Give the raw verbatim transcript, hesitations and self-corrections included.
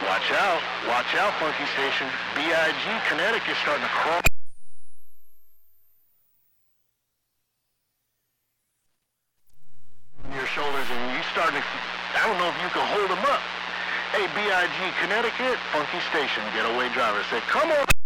Watch out. Watch out, Funky Station. B I G, Connecticut, starting to crawl. Your shoulders, and you starting to, I don't know if you can hold them up. Hey, B I G, Connecticut, Funky Station, getaway driver said, come on.